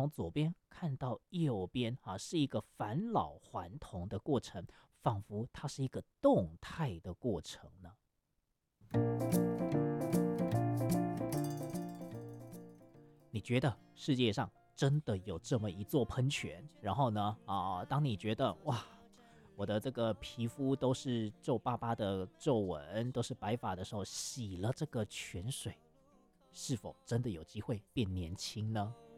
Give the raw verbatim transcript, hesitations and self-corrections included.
从左边看到右边啊，是一个返老还童的过程，仿佛它是一个动态的过程呢。你觉得世界上真的有这么一座喷泉？然后呢，啊，当你觉得哇，我的这个皮肤都是皱巴巴的皱纹，都是白发的时候，洗了这个泉水，是否真的有机会变年轻呢？